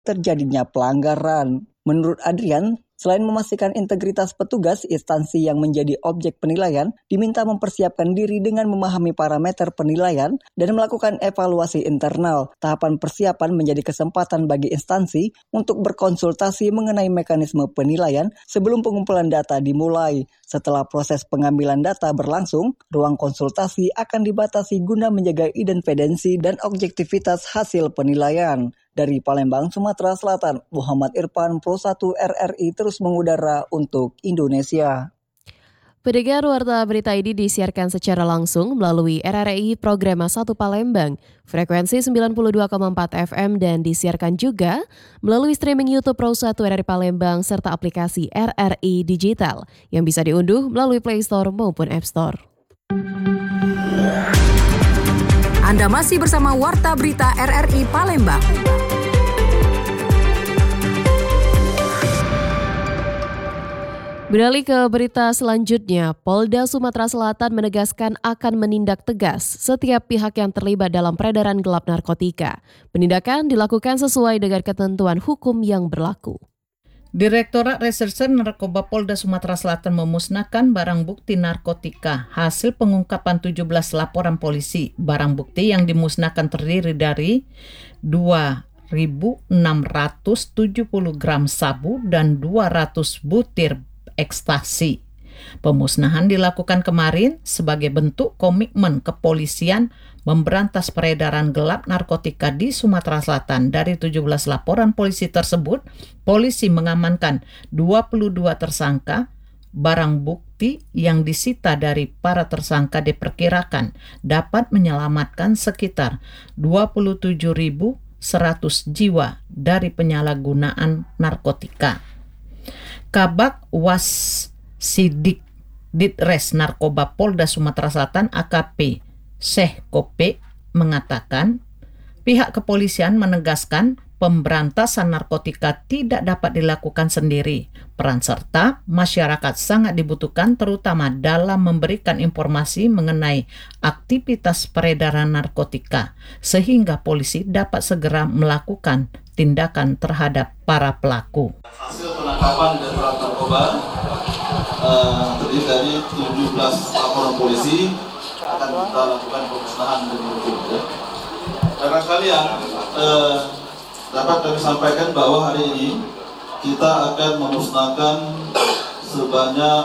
terjadinya pelanggaran. Menurut Adrian, selain memastikan integritas petugas, instansi yang menjadi objek penilaian diminta mempersiapkan diri dengan memahami parameter penilaian dan melakukan evaluasi internal. Tahapan persiapan menjadi kesempatan bagi instansi untuk berkonsultasi mengenai mekanisme penilaian sebelum pengumpulan data dimulai. Setelah proses pengambilan data berlangsung, ruang konsultasi akan dibatasi guna menjaga independensi dan objektivitas hasil penilaian. Dari Palembang, Sumatera Selatan, Muhammad Irfan, Pro 1 RRI terus mengudara untuk Indonesia. Pendengar Warta Berita ini disiarkan secara langsung melalui RRI Programa 1 Palembang, frekuensi 92,4 FM dan disiarkan juga melalui streaming YouTube Pro 1 RRI Palembang serta aplikasi RRI Digital yang bisa diunduh melalui Play Store maupun App Store. Anda masih bersama Warta Berita RRI Palembang. Beralih ke berita selanjutnya, Polda Sumatera Selatan menegaskan akan menindak tegas setiap pihak yang terlibat dalam peredaran gelap narkotika. Penindakan dilakukan sesuai dengan ketentuan hukum yang berlaku. Direktorat Reserse Narkoba Polda Sumatera Selatan memusnahkan barang bukti narkotika. Hasil pengungkapan 17 laporan polisi, barang bukti yang dimusnahkan terdiri dari 2.670 gram sabu dan 200 butir ekstasi. Pemusnahan dilakukan kemarin sebagai bentuk komitmen kepolisian memberantas peredaran gelap narkotika di Sumatera Selatan. Dari 17 laporan polisi tersebut, polisi mengamankan 22 tersangka. Barang bukti yang disita dari para tersangka diperkirakan dapat menyelamatkan sekitar 27.100 jiwa dari penyalahgunaan narkotika. Kabak Was Sidik Ditres Narkoba Polda Sumatera Selatan AKP Syekh Kope mengatakan pihak kepolisian menegaskan pemberantasan narkotika tidak dapat dilakukan sendiri. Peran serta masyarakat sangat dibutuhkan terutama dalam memberikan informasi mengenai aktivitas peredaran narkotika sehingga polisi dapat segera melakukan tindakan terhadap para pelaku. Hasil penangkapan Direktorat Narkoba terdiri dari 17 laporan polisi akan kita lakukan pemusnahan demi hukum. Rekan sekalian, dapat kami sampaikan bahwa hari ini kita akan memusnahkan sebanyak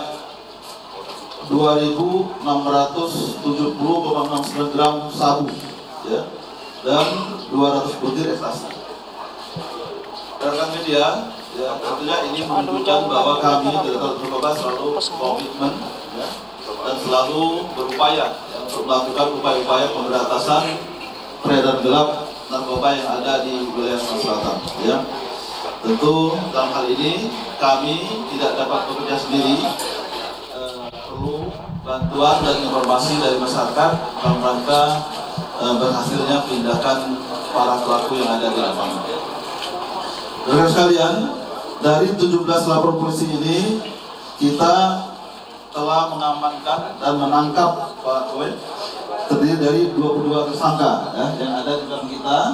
2.670,69 gram sabu dan 200 butir ekstasi. Rekan media, tentunya ini menunjukkan bahwa kami Direktorat Narkoba selalu komitmen dan selalu berupaya untuk melakukan upaya-upaya pemberantasan peredaran gelap narkoba yang ada di wilayah Sumatera Selatan. Tentu dalam hal ini kami tidak dapat bekerja sendiri, perlu bantuan dan informasi dari masyarakat dalam rangka berhasilnya penindakan para pelaku yang ada di lapangan. Rekan sekalian, dari 17 laporan polisi ini kita telah mengamankan dan menangkap terdiri dari 22 tersangka yang ada di dalam kita.